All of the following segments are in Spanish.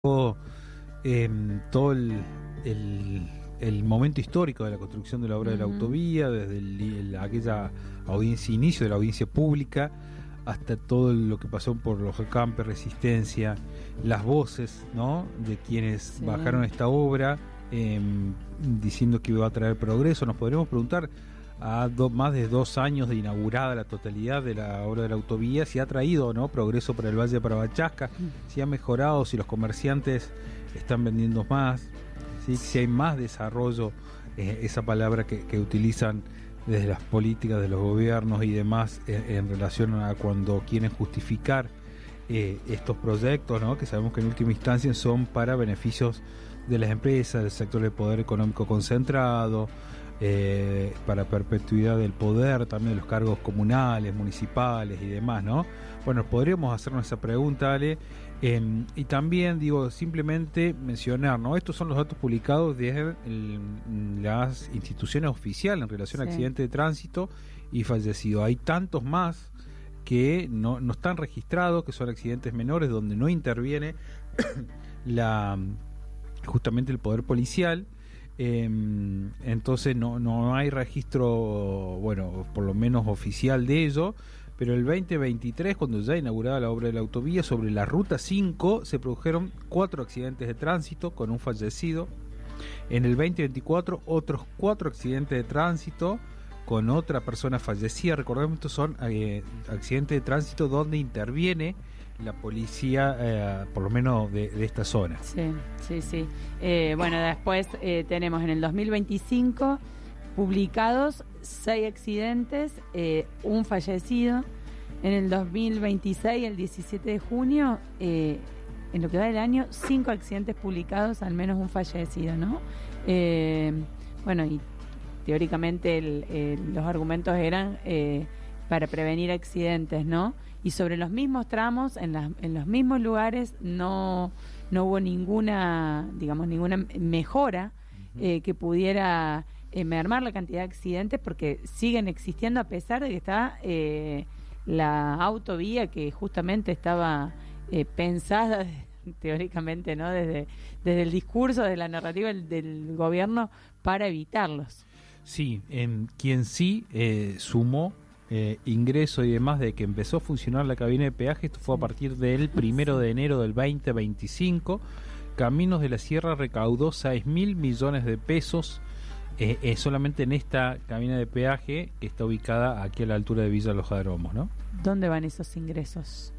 todo el momento histórico de la construcción de la obra de la autovía, desde aquella audiencia, inicio de la audiencia pública, hasta todo lo que pasó por los campes, resistencia, las voces, ¿no?, de quienes bajaron esta obra diciendo que iba a traer progreso. Nos podremos preguntar, a más de 2 años de inaugurada la totalidad de la obra de la autovía, si ha traído, ¿no?, progreso para el Valle de Parabachasca, si ha mejorado, si los comerciantes están vendiendo más, ¿sí?, si hay más desarrollo, esa palabra que utilizan desde las políticas de los gobiernos y demás en relación a cuando quieren justificar estos proyectos, ¿no?, que sabemos que en última instancia son para beneficios de las empresas, del sector del poder económico concentrado, para perpetuidad del poder, también de los cargos comunales, municipales y demás, ¿no? Bueno, podríamos hacernos esa pregunta, Ale, y también, digo, simplemente mencionar, ¿no?, estos son los datos publicados de las instituciones oficiales en relación a accidentes de tránsito y fallecidos. Hay tantos más que no están registrados, que son accidentes menores donde no interviene justamente el poder policial. Entonces no hay registro, bueno, por lo menos oficial de ello, pero el 2023, cuando ya inaugurada la obra de la autovía, sobre la Ruta 5 se produjeron 4 accidentes de tránsito con un fallecido. En el 2024 otros 4 accidentes de tránsito con otra persona fallecida. Recordemos que estos son accidentes de tránsito donde interviene la policía, por lo menos de esta zona. Sí. Bueno, después tenemos en el 2025 publicados 6 accidentes, un fallecido. En el 2026, el 17 de junio, en lo que va del año, 5 accidentes publicados, al menos un fallecido, ¿no? Bueno, y teóricamente los argumentos eran para prevenir accidentes, ¿no? Y sobre los mismos tramos, en los mismos lugares, no hubo ninguna mejora que pudiera mermar la cantidad de accidentes, porque siguen existiendo a pesar de que está la autovía que justamente estaba pensada teóricamente, ¿no?, desde el discurso, de la narrativa del gobierno para evitarlos. Sí, quien sí sumó ingreso y demás de que empezó a funcionar la cabina de peaje, esto fue a partir del 1 de enero del 2025. Caminos de la Sierra recaudó 6.000 millones de pesos solamente en esta cabina de peaje que está ubicada aquí a la altura de Villa Los Jaromos, ¿no? ¿Dónde van esos ingresos?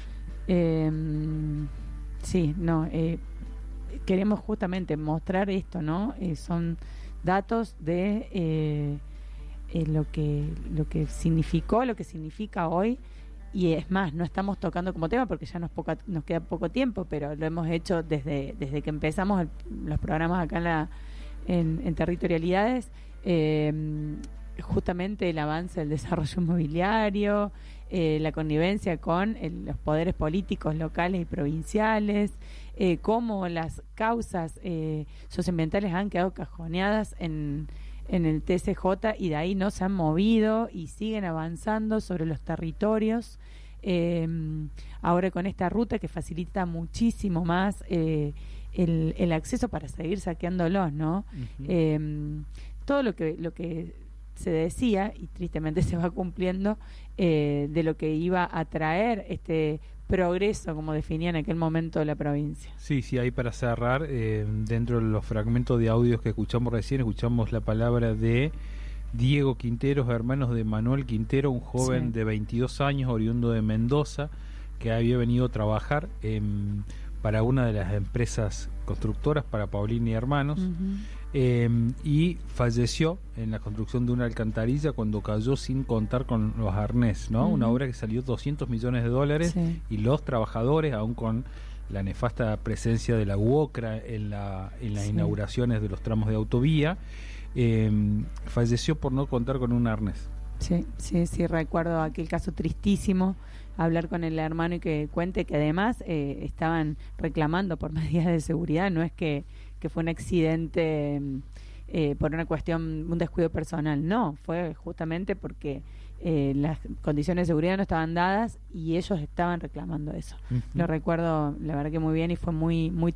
Queremos justamente mostrar esto, ¿no? Son datos de lo que significó, lo que significa hoy. Y es más, no estamos tocando como tema porque ya nos queda poco tiempo, pero lo hemos hecho desde que empezamos los programas acá en Territorialidades, justamente el avance del desarrollo inmobiliario, la connivencia con los poderes políticos locales y provinciales, cómo las causas socioambientales han quedado cajoneadas en el TCJ y de ahí no se han movido y siguen avanzando sobre los territorios. Ahora con esta ruta que facilita muchísimo más el acceso para seguir saqueándolos, ¿no? Todo lo que se decía, y tristemente se va cumpliendo, de lo que iba a traer este progreso, como definía en aquel momento la provincia. Sí, ahí para cerrar, dentro de los fragmentos de audios que escuchamos recién, escuchamos la palabra de Diego Quinteros, hermanos de Manuel Quintero, un joven de 22 años, oriundo de Mendoza, que había venido a trabajar para una de las empresas constructoras, para Paulini y Hermanos, y falleció en la construcción de una alcantarilla cuando cayó sin contar con los arnés, ¿no? Una obra que salió $200 millones y los trabajadores, aún con la nefasta presencia de la UOCRA en las inauguraciones de los tramos de autovía, falleció por no contar con un arnés. Sí, recuerdo aquel caso tristísimo, hablar con el hermano y que cuente que además estaban reclamando por medidas de seguridad, no es que fue un accidente por una cuestión, un descuido personal, no, fue justamente porque las condiciones de seguridad no estaban dadas y ellos estaban reclamando eso. Ujú. Lo recuerdo, la verdad que muy bien, y fue muy muy